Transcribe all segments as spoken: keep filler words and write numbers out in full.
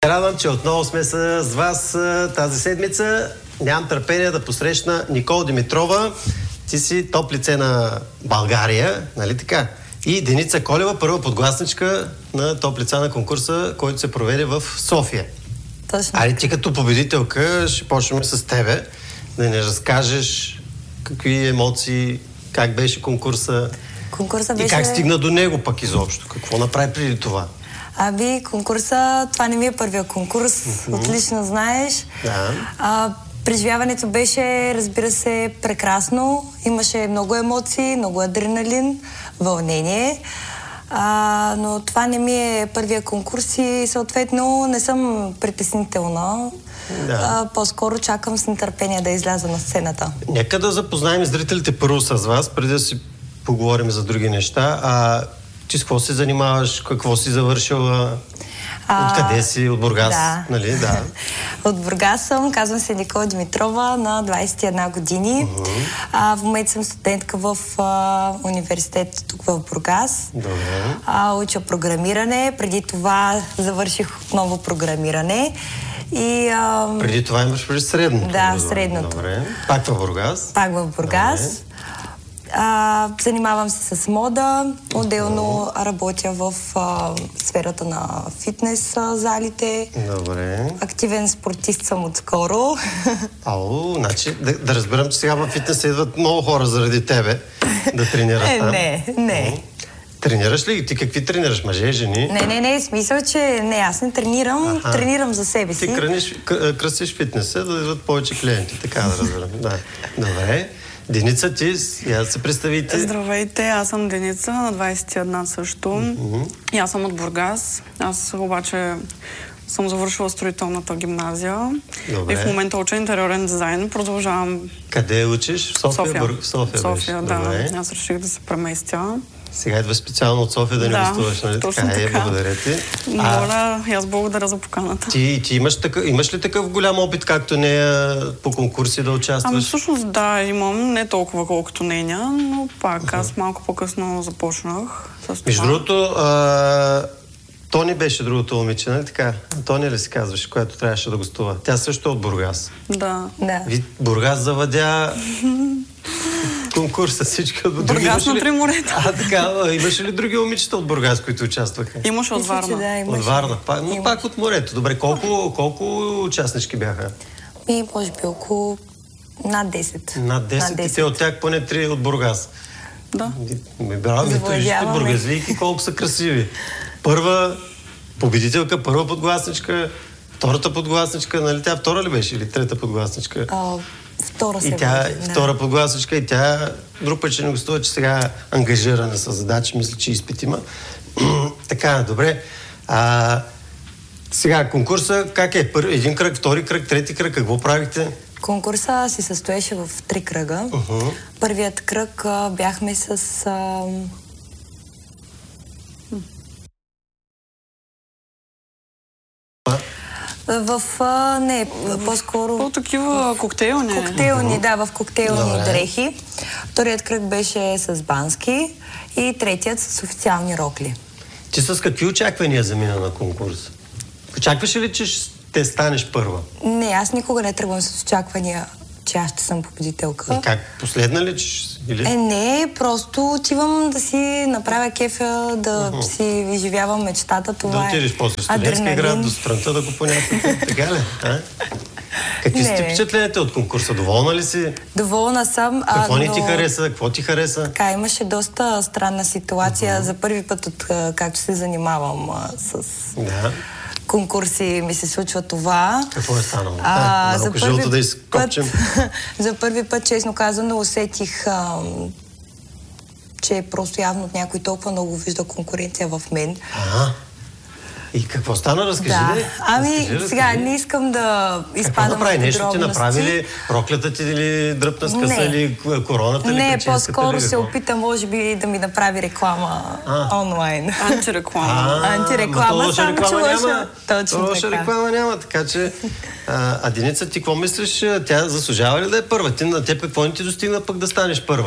радвам, че отново сме с вас тази седмица. Нямам търпение да посрещна Никол Димитрова. Ти си топ лице на България, нали така? И Деница Колева, първа подгласничка на топ лица на конкурса, който се проведе в София. Точно. Айде ти като победителка ще почнем с тебе, да ни разкажеш какви емоции, как беше конкурса, Конкурса беше... и как стигна до него пък изобщо. Какво направи преди това? Аби, конкурса, това не ми е първия конкурс, mm-hmm. отлично знаеш. Да. А, преживяването беше, разбира се, прекрасно. Имаше много емоции, много адреналин, вълнение. А, но това не ми е първия конкурс и съответно не съм притеснителна. Да. А, по-скоро чакам с нетърпение да изляза на сцената. Нека да запознаем зрителите първо с вас, преди да си поговорим за други неща. А ти с какво се занимаваш? Какво си завършила? А, Откъде си? От Бургас? Да. Нали? Да. От Бургас съм. Казвам се Никол Димитрова, на двадесет и една години. Uh-huh. А, в момента съм студентка в а, университет тук в Бургас. Добре. А, уча програмиране. Преди това завърших отново програмиране. И, а... Преди това имаш преди средното? Да, средното. Добре. Пак в Бургас? Пак в Бургас. Добре. А, занимавам се с мода, отделно работя в а, сферата на фитнес а, залите. Добре. Активен спортист съм отскоро. Ало, значи да, да разбирам, че сега в фитнес идват много хора заради тебе да тренират е, там. Не, не. Тренираш ли? Ти какви тренираш? Мъже, жени? Не, не, не. Смисъл, че не, аз не тренирам. Аха. Тренирам за себе си. Ти кръниш, кръстиш фитнеса, да идват повече клиенти. Така да разбирам. Да. Добре. Деница, ти, я се представите. Здравейте, аз съм Деница, на двадесет и една също. Mm-hmm. И аз съм от Бургас. Аз обаче съм завършила строителната гимназия. Добре. И в момента уча интериорен дизайн. Продължавам... Къде учиш? В София? София. Бър... София, София, да. Добре. Аз реших да се преместя. Сега идва специално от София да не да, гостуваш, нали? Точно така. така. Е, благодаря ти. Моля, и аз благодаря за поканата. Ти, ти имаш, такъв, имаш ли такъв голям опит, както нея по конкурси да участваш? Ами всъщност да, имам. Не толкова колкото нея, но пак uh-huh. аз малко по-късно започнах с това. Между другото, а... Тони беше другото момиче, нали така? Тони ли се казваше, която трябваше да гостува? Тя също е от Бургас. Да. да. Ви, Бургас завадя конкурса, всички от Бургас на три морета. А, така, имаше ли други момичета от Бургас, които участваха? Имаше от Варна. Да, имаше. От Варна, пак, но имаше. пак от морето. Добре, колко, колко участнички бяха? И може би около над десет. Над десет, и те от тях поне три от Бургас. Да. Ме браво, ми вижте бургазлийки колко са красиви. Първа победителка, първа подгласничка, втората подгласничка, нали тя втора ли беше или трета подгласничка? А, втора се и тя, бъде, да. Втора подгласничка и тя друг път, че не гостува, че сега е ангажирана с задачи, мисля, че изпит има. Така, добре. А, сега, конкурса как е? Пър, един кръг, втори кръг, трети кръг, какво правихте? Конкурса се състоеше в три кръга. Uh-huh. Първият кръг а, бяхме с... А... В... А, не, по-скоро... По-такива коктейлни. Коктейлни, uh-huh. да, в коктейлни Добре. дрехи. Вторият кръг беше с бански и третият с официални рокли. Ти с какви очаквания замина на конкурс? Очакваш ли, че ще станеш първа? Не, аз никога не тръгвам с очаквания, че аз ще съм победителка. И как? Последна ли? Че... Или... Е, не, просто отивам да си направя кефа, да uh-huh. си изживявам мечтата. Това да отидеш после студентския град, до странта да го понякога. Така ли? А? Какви са ти впечатленията от конкурса? Доволна ли си? Доволна съм. Какво а, не но... ти хареса? Какво ти хареса? Така, имаше доста странна ситуация. Uh-huh. За първи път, от както се занимавам а, с... Да. конкурси ми се случва това. Какво е станало? А, а, за, първи да изкопчем. път, за първи път, честно казано, усетих, а, че просто явно от някой толкова много вижда конкуренция в мен. А, и какво стана? Разкажи да. ли? Ами, разкажи, сега разкажи. не искам да изпадам в подробности. Нещо ти направи ли? Проклята ти ли дръпна с къса или короната ли? Не, по-скоро се опита, може би, да ми направи реклама а. онлайн. Антиреклама. А, Антиреклама, само че лоша. Точно лоша реклама няма, така че... А, а Деница, ти какво мислиш? Тя заслужава ли да е първа? Ти на теб какво не ти достигна пък да станеш първа?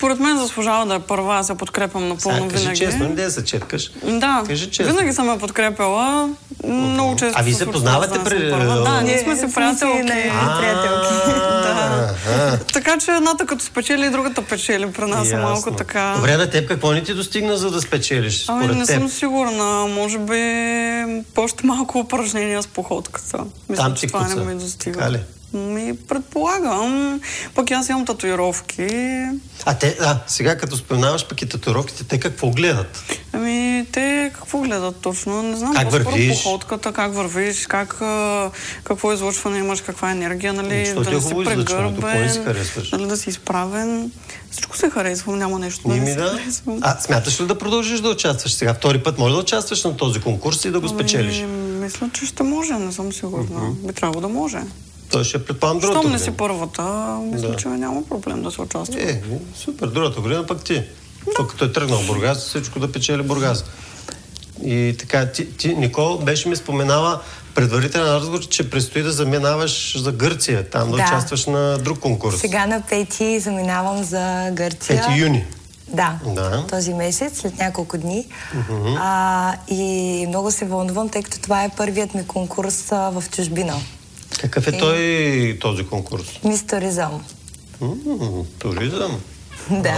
според мен заслужава да е първа, аз я подкрепям напълно Сега, кажи винаги. честно, не да се четкаш. Да, кажи честно. винаги съм я подкрепяла. Много често А ви се случва познавате да при... съм първа. Да, ние сме си приятелки. А, приятелки. Да. Така че едната като спечели, другата печели. При нас е малко така. Добре, на теб какво не ти достигна, за да спечелиш? Ами Според не теб? съм сигурна. Може би още малко упражнения с походката. Мисля, Там че ти това куца. не ми достига. Така ли? Ми, предполагам. Пък аз имам татуировки. А те, а, сега като споменаваш пък и татуировките, те какво гледат? Ами, те какво гледат точно? Не знам. Как по-скоро вървиш? походката, как вървиш, как, а, какво излъчване имаш, каква енергия, нали? Защо да ти е не си хубаво излъчването? Какво не си прегърбен, харесваш? нали, да си изправен. Всичко се харесвам, няма нещо да Ими не се да. харесвам. А смяташ ли да продължиш да участваш сега? Втори път може да участваш на този конкурс и да го спечелиш? Ами, мисля, че ще може, не съм сигурна. Би трябвало да може. Той ще предполагам другата Щом не година. си първата, мисля, Да. че няма проблем да се участва. Е, супер, другата година пък ти. Тук като е тръгнал в Бургас, всичко да печели Бургас. И така, ти, ти Никол, беше ми споменала предварителен разговор, че предстои да заминаваш за Гърция, там да, Да. участваш на друг конкурс. Сега на пети заминавам за Гърция. пети юни. Да, Да. този месец, след няколко дни. А, и много се вълнувам, тъй като това е първият ми конкурс а, в чужбина. Какъв е той, този конкурс? Мис Туризъм. М, туризъм. Да.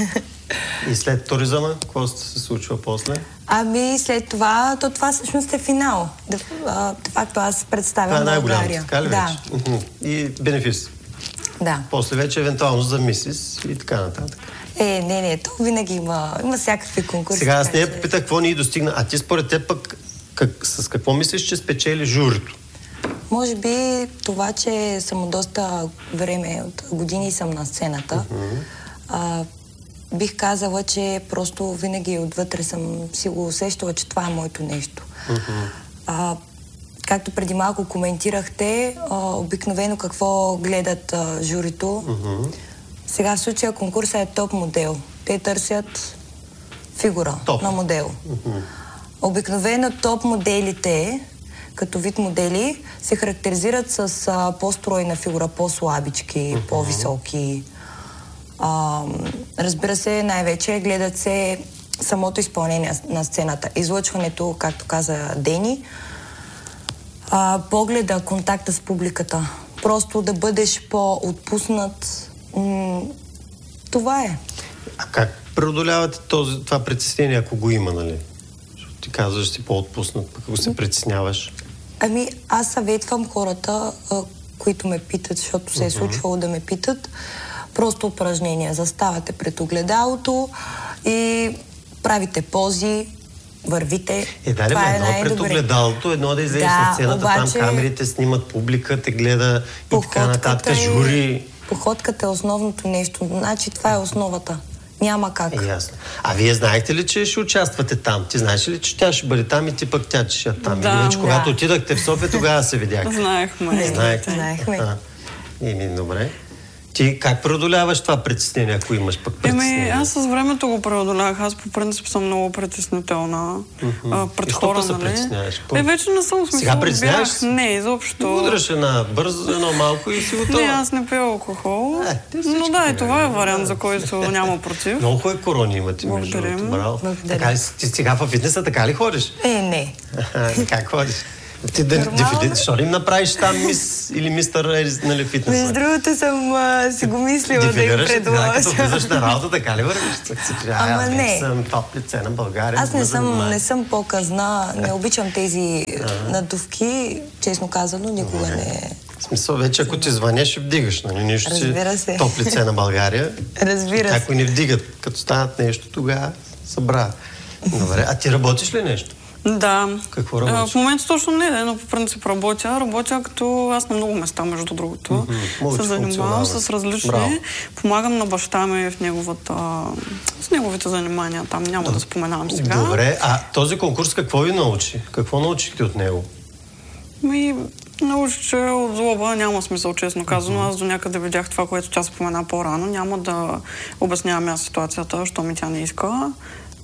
И след туризъма, какво се случва после? Ами след това, то това всъщност е финал. Де, а, де факто аз Това представям е най-голямото, България. така ли Да, вече? Мгм. И бенефис. да. После вече евентуално за мисис и така нататък. Е, не, не, то винаги има, има всякакви конкурси. Сега аз така не я че- попитах какво ни достигна. А ти според теб пък как, с какво мислиш, че спечели журито? Може би това, че съм от доста време, от години съм на сцената. А, бих казала, че просто винаги отвътре съм си го усещала, че това е моето нещо. А, както преди малко коментирахте, а, обикновено какво гледат а, журито. Сега в случая конкурса е топ модел. Те търсят фигура Топ. на модел. Обикновено топ моделите, като вид модели, се характеризират с а, по-стройна фигура, по-слабички, по-високи. А, разбира се, най-вече гледат се самото изпълнение на сцената. Излъчването, както каза Дени, а, погледа, контакта с публиката. Просто да бъдеш по-отпуснат. М- това е. А как преодолявате този, това притеснение, ако го има, нали? Защото ти казваш, си по-отпуснат, пък ако се притесняваш. Ами, аз съветвам хората, а, които ме питат, защото се е случвало да ме питат, просто упражнения. Заставате пред огледалото и правите пози, вървите. Е, да, ли, Това бе, е едно пред най-добре. огледалото, едно да излезеш Да, на сцената, обаче- там камерите снимат, публика те гледа и така нататък, е- жури. Походката е основното нещо. Значи това е основата. Няма как. Е, ясно. А вие знаехте ли, че ще участвате там? Ти знаеш ли, че тя ще бъде там и ти пък тя ще е там? Да, Или вече, да. когато отидахте в София, тогава се видяхте? Знаехме. Знаехте. Знаехме. А, Еми, добре. Ти как преодоляваш това притеснение, ако имаш пък Еми, притеснение? аз с времето го преодолях. Аз по принцип съм много притеснителна. А, пред И хора, колко се нали? притесняваш? Е, вече не съм в смисъл. Сега притесняваш бях- се? Не, изобщо. Удръш една бързо, едно малко и си готова. Не, аз не пия алкохол. Е, те всички Но да, и пият. това е вариант, за който няма против. Много хубави корони имате, между Благодарим. другото. Браво. Благодаря. Така ли, ти сега във фитнеса така ли ходиш? Е, не. Как ходиш? Ти да Нормално. дефилит, защо ли им направиш там мис или мистър, нали, фитнеса? Между другото съм а, си го мислила да им Дефилираш ли така, като предложа. влизаш на работа, така ли вървиш? Ама Аз не. съм топ лице на България. Аз не ме съм, занимавай. не съм по-казна, не обичам тези надувки, честно казано, никога не... В смисъл, вече ако ти звъня, ще вдигаш, нали? Нищо, Разбира че се. топ лице на България. Разбира се. Ако не вдигат, като станат нещо, тогава събра. Добре, а ти работиш ли нещо? Да. Какво А, работиш? в момента точно не, но по принцип работя. Работя като аз на много места, между другото. Мгм. Се занимавам Мултифункционална. с различни. Браво. Помагам на баща ми в неговата, с неговите занимания. Там няма да споменавам сега. Добре, а този конкурс какво ви научи? Какво научихте от него? Ми, научи, че от злоба няма смисъл, честно казано. Аз до някъде видях това, което тя спомена по-рано. Няма да обяснявам аз ситуацията, що ми тя не иска.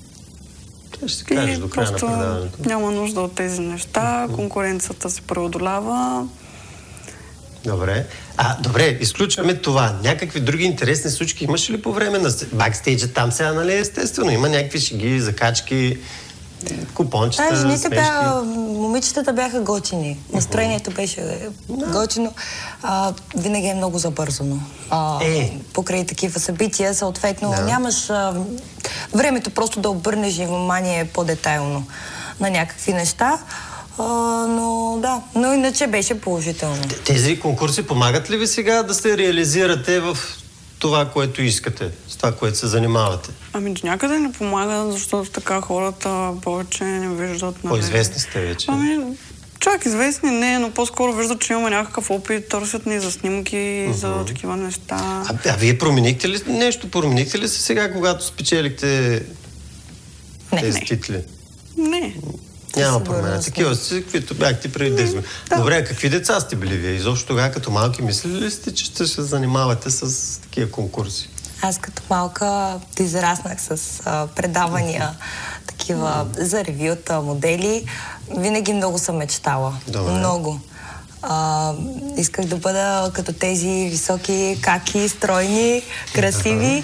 Те ще си кажеш И до края на просто предаването. няма нужда от тези неща. Конкуренцията се преодолява. Добре. А, добре, изключваме това. Някакви други интересни случки имаш ли по време на бакстейджа? Там сега, нали, естествено, има някакви шеги, закачки, купончета, А, жените смешки. бяха, момичетата бяха готини. Настроението беше готино. А, винаги е много забързано. А, Е. Покрай такива събития, съответно, Да. нямаш а, времето просто да обърнеш внимание по-детайлно на някакви неща. А, но да, но иначе беше положително. Тези конкурси помагат ли ви сега да се реализирате в това, което искате, с това, което се занимавате? Ами до някъде не помага, защото така хората повече не виждат. Нали. По-известни сте вече. Ами, чак известни не, но по-скоро виждат, че имаме някакъв опит, търсят ни за снимки, uh-huh. за такива неща. А, а вие променихте ли нещо? Променихте ли се сега, когато спечелихте Не, тези не. титли? Не. Няма Сигурно промена. не. Такива си, каквито бяхте преди десет години. Да. Добре, а какви деца сте били вие? Изобщо тогава като малки мислили ли сте, че ще се занимавате с такива конкурси? Аз като малка израснах с а, предавания, такива за ревюта, модели. Винаги много съм мечтала. Добре. Много. А, исках да бъда като тези високи, каки, стройни, красиви.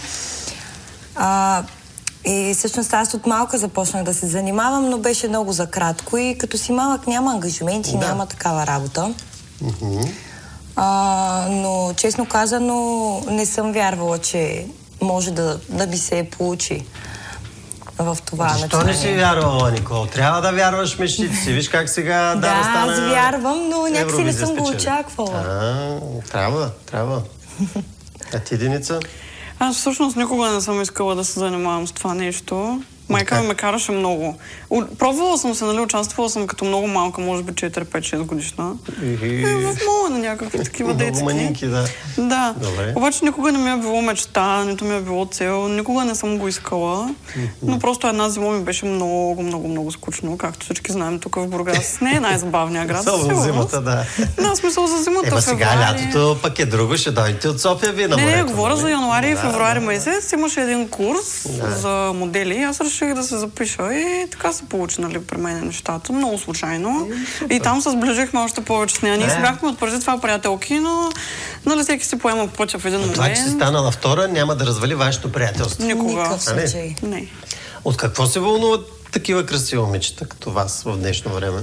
А, и всъщност аз от малка започнах да се занимавам, но беше много за кратко и като си малък няма ангажименти, Да. няма такава работа. Мгм. А, но честно казано не съм вярвала, че може да, да ми се получи в това Защо начинание. не си вярвала, Никол? Трябва да вярваш в мечтите си. Виж как сега Да, Дана стана аз вярвам, но някакси не Евровизия съм го спечели. очаквала. А, трябва, трябва. А ти, Деница? Аз всъщност никога не съм искала да се занимавам с това нещо. Майка ми ме караше много. У- Пробвала съм се, нали, участвала съм като много малка, може би четири пет шест годишна. И в мола на някакви такива Много детски. манинки, да. Да. Добре. Обаче никога не ми е било мечта, нито ми е било цел, никога не съм го искала. Но просто една зима ми беше много, много, много скучно, както всички знаем тук в Бургас. Не е най-забавният град. със Особено сигурност. зимата, да. Да, смисъл за зимата. Ема сега февруари. лятото пък е друго, ще дойдете от София вие на Не, морето. не, говоря нали? за януари и Да, февруари да, месец. Имаше един курс Да. за модели. Аз реших да се запиша и така се получи, нали, при мен нещата. Много случайно. И там се сближихме още повече с нея. Ние Да. си бяхме от преди това приятелки, но нали, всеки си поема по пътя в един Но това, че си момент. станала втора, няма да развали вашето приятелство. Никога. Никакъв А, не. случай. Не. От какво се вълнуват такива красиви момичета като вас в днешно време?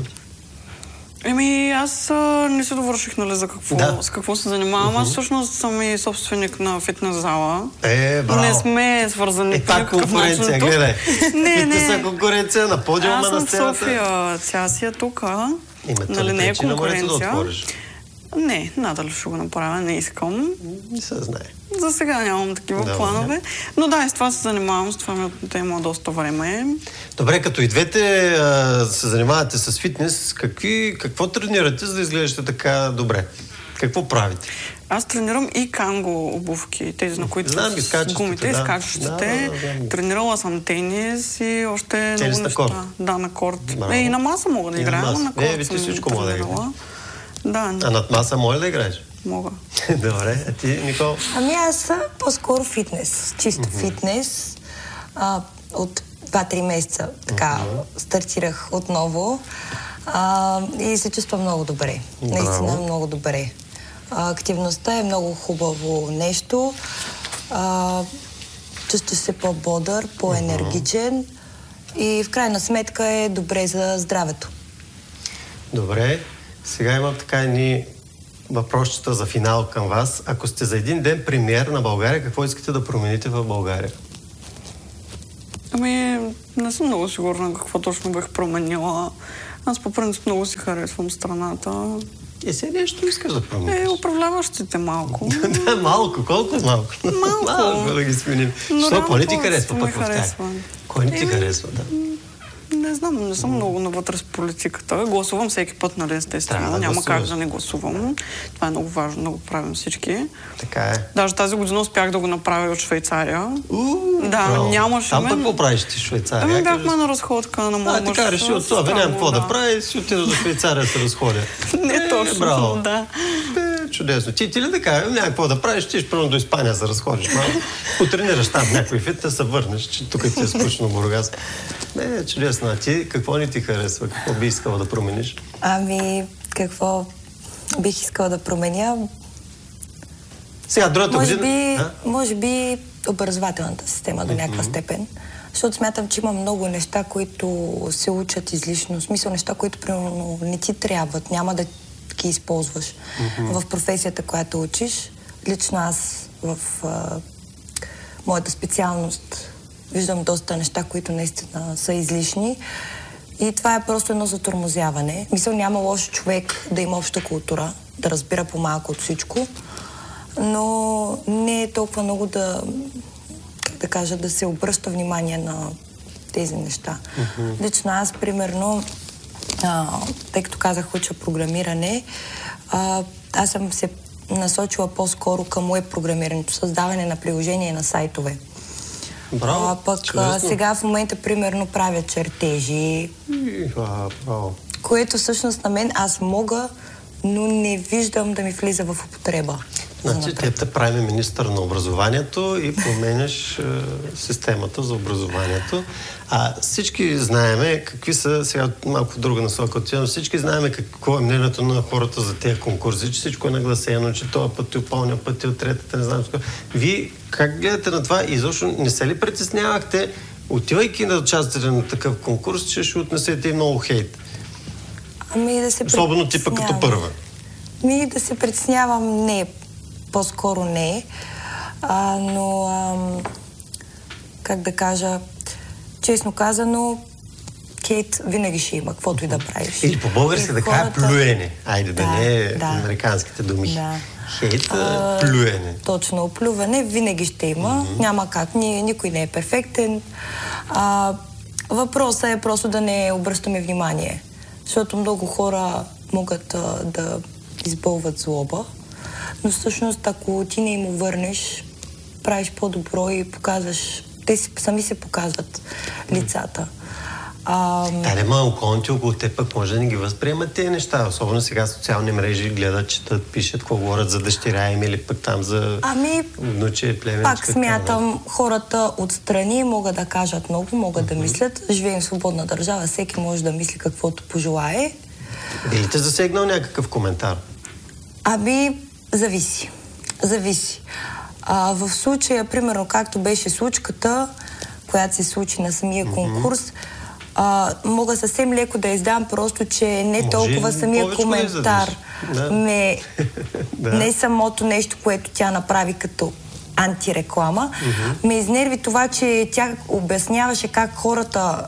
Еми, аз а, не си довърших, нали, за какво, Да. с какво се занимавам. Аз всъщност съм и собственик на фитнес зала. Е, браво! Не сме свързани Е, по пак никакъв начин конкуренция, тук. гледай. Не, Фитнеса не. конкуренция на подиума Аз на съм в сцената. София, тя си е тук. Името Нали, ли не е пречи на морето да конкуренция. отвориш? Не, надали ще го направя, не искам. Не се знае. За сега нямам такива Добре. планове. Но да, и с това се занимавам, с това ми отнема доста време. Добре, като и двете а, се занимавате с фитнес, какви, какво тренирате, за да изглеждате така добре? Какво правите? Аз тренирам и канго обувки, тези на които Знам ги, с скачащите, гумите, да. скачащите. Да, да, да, знам ги. Тренирала съм тенис и още Тенис много на неща. корт? Да, на корт. Браво. Е, и на маса мога да И на играя, но маса. на Е, корт вие съм всичко мога да тренирала. Да, А над маса може да играеш? мога. Добре, а ти, Никол? Ами аз съм по-скоро фитнес, чисто фитнес. А, от два-три месеца така стартирах отново а, и се чувствам много добре. Браво. Наистина много добре. А, активността е много хубаво нещо. А, чувстваш се по-бодър, по-енергичен и в крайна сметка е добре за здравето. Добре, сега имам така едни въпросчета за финал към вас. Ако сте за един ден премиер на България, какво искате да промените в България? Ами, не съм много сигурна какво точно бих променила. Аз по принцип много си харесвам страната. Е, сега нещо искаш да промениш. Е, управляващите малко. Да, малко. Колко малко? Малко. Малко да ги сменим. Но Що, рано кой не ти повече харесва ми пък в тях? харесва. Кой не ти Еми, харесва, да? Не знам, не съм много навътре с политиката. Гласувам всеки път, нали, естествено. Трябва да Няма гласуваш. как да не гласувам. Това е много важно да го правим всички. Така е. Даже тази година успях да го направя и от Швейцария. Уу, Да, браво. нямаше Там мен. пък какво правиш ти в Швейцария? Ами Я бяхме кажи. на разходка на моя А, мъж. така реши от това. Бе, Странно, нямам какво да да. прави, си отида до Швейцария да се разходя. Не Е, точно, браво. да. Бе, чудесно. Ти, ти ли да кажа, няма какво да правиш, ти ще първо до Испания се разходиш малко. Потренираш там някой фит, да се върнеш, че тук ти е скучно Бургас. Не, чудесно. А ти какво не ти харесва? Какво би искала да промениш? Ами, какво... бих искала да променя. Сега, другата Може година... би, А? може би образователната система до някаква степен. Защото смятам, че има много неща, които се учат излишно. В смисъл неща, които примерно не ти трябват, няма да ги използваш в професията, която учиш. Лично аз в а, моята специалност виждам доста неща, които наистина са излишни. И това е просто едно затормозяване. Мисъл, няма лошо човек да има обща култура, да разбира по-малко от всичко, но не е толкова много да, как да кажа, да се обръща внимание на тези неща. Mm-hmm. Лично аз, примерно, а, тъй като казах, уча програмиране, а, аз съм се насочила по-скоро към уеб програмирането, създаване на приложения и на сайтове. Браво, а, пък а, сега в момента, примерно, правя чертежи, а, браво. което всъщност на мен аз мога, но не виждам да ми влиза в употреба. Значи, те те прави министър на образованието и променяш е, системата за образованието. А всички знаеме какви са, сега малко в друга насока отивам, всички знаеме какво е мнението на хората за тези конкурси, че всичко е нагласено, че този път е опълня, път е от третата, не знам. Вие как гледате на това и защо не се ли притеснявахте, отивайки да участвате на такъв конкурс, че ще отнесете и много хейт? Ами да се Особено типа като първа. Ми да се притеснявам, не, по-скоро не, а, но ам, как да кажа, честно казано, хейт винаги ще има, каквото и да правиш. Или по-български да кажа плюене. Айде да, да не е да, американските думи. Да. Хейт, а, плюене. Точно, плюване винаги ще има. Mm-hmm. Няма как. Ни, никой не е перфектен. А, въпросът е просто да не обръщаме внимание. Защото много хора могат а, да избълват злоба. Но всъщност, ако ти не им върнеш, правиш по-добро и показваш. Те си, сами се показват лицата. А... Да, не ма, околните около те пък може да не ги възприемат тези неща. Особено сега социални мрежи гледат, четат, пишат, какво говорят за дъщеря им или пък там за ами, внуче, племенче. Пак смятам, хората отстрани могат да кажат много, могат mm-hmm. да мислят. Живеем в свободна държава, всеки може да мисли каквото пожелае. Би ли те засегнал някакъв коментар? Ами, зависи. Зависи. А, в случая, примерно, както беше случката, която се случи на самия mm-hmm. конкурс, а, мога съвсем леко да издам просто, че не може толкова самия коментар, да ме, да. не самото нещо, което тя направи като антиреклама, mm-hmm. ме изнерви това, че тя обясняваше как хората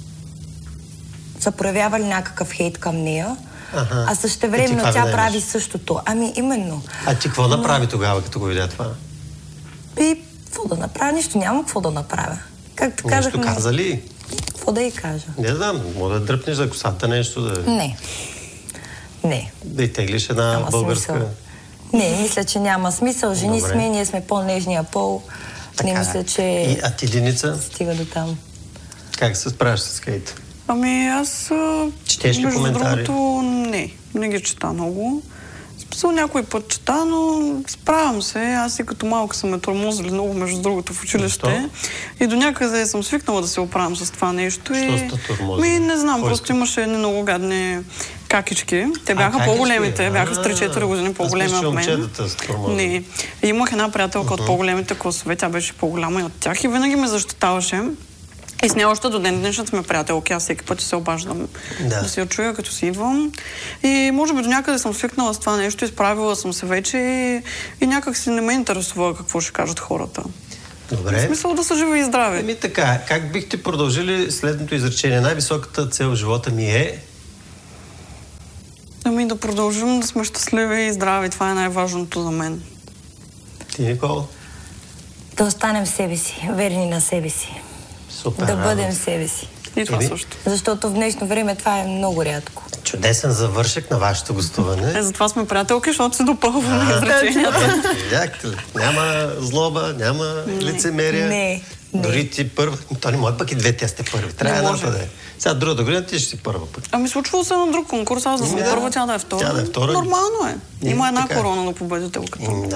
са проявявали някакъв хейт към нея, ага. а същевременно тя да прави същото. Ами именно. А ти какво Но... направи тогава, като го видя това? И какво да направя? Нищо нямам какво да направя. Както казах, нещо каза ли? Какво да й кажа? Не знам, може да дръпнеш за косата нещо да... Не. Не. Да й теглиш една няма българска... Смисъл. Не, мисля, че няма смисъл. Жени Добре. сме, ние сме по-нежния пол. Така. Не мисля, че... И, а ти, Деница? Стига до там. Как се справяш с хейт? Ами аз... Четеш ли между коментари? другото, не. Не ги чета много. Списал някой път чета, но справям се. Аз и като малко съм ме тормозили много, между другото, в училище. Защо? И до някъде съм свикнала да се оправям с това нещо. Що и... сте тормозили? Ми, не знам, Кой просто иска? имаше едни много гадни какички. Те бяха а, по-големите, бяха с А, три-четири години по-големи от мен. Не. И имах една приятелка uh-huh. от по-големите класове, тя беше по-голяма и от тях и винаги ме защитаваше. И с нея още до ден днешен сме приятелки, аз всеки път се обаждам да. да си я чуя, като си идвам. И може би до някъде съм свикнала с това нещо, изправила съм се вече и, и някак си не ме интересува какво ще кажат хората. Добре. В смисъл да са живи и здрави. Еми така, как бихте продължили следното изречение? Най-високата цел в живота ми е... Ами да продължим да сме щастливи и здрави. Това е най-важното за мен. Ти, Никола? Да останем себе си, верни на себе си. Супер, да радост. бъдем себе си. И това Еби? също. Защото в днешно време това е много рядко. Чудесен завършек на вашето гостуване. Е, затова сме приятелки, защото се допълваме изреченията. Видяхте ли? Няма злоба, няма не. лицемерие. Не. Дори ти първа. То не може пък и двете сте първи. Трябва едната да е. Сега другата година ти ще си първа пък. Ами случвало се на друг конкурс, аз да съм да. първа, тя да е втора. Тя да е втора. Нормално е. Не, Има една така. корона на победителката. Да.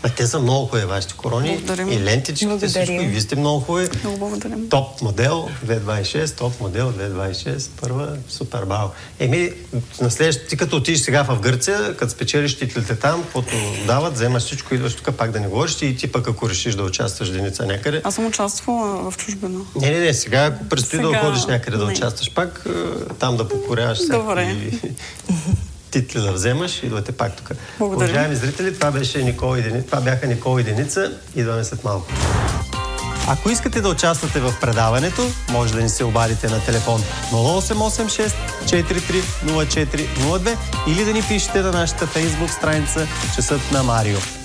А те са много хубави, вашите корони. Благодарим. И лентичките, всичко. И вие сте много хубави. Много благодарим. Топ модел две хиляди двадесет и шест, топ модел две хиляди двадесет и шест, първа, супер, бао. Еми, на следващия, ти като отидеш сега в Гърция, като спечелиш титлите там, каквото дават, вземаш всичко, идваш тук пак да не говориш и ти пък ако решиш да участваш Деница някъде. Аз съм участвала в чужбина. Не, не, не, сега ако предстои Сега... да ходиш някъде да не. участваш пак, там да покоряваш всякакви титли да вземаш, идвате пак тук. Благодаря. Уважаеми зрители, това беше Никола и Деница. Това бяха Никола и Деница. Идваме след малко. Ако искате да участвате в предаването, може да ни се обадите на телефон нула осем осем шест четири три нула четири нула две или да ни пишете на нашата фейсбук страница Часът на Марио.